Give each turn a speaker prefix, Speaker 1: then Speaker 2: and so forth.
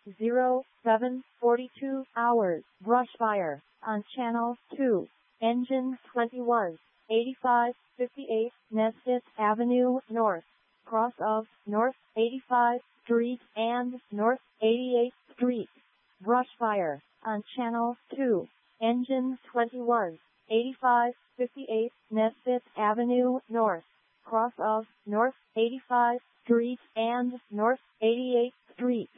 Speaker 1: 0742 hours. Brush fire on channel 2. Engine 21. 8558 Nesbitt Avenue North. Cross of North 85 Street and North 88th Street. Brush fire on channel 2. Engine 21. 8558 Nesbitt Avenue North. Cross of North 85 Street and North 88th Street.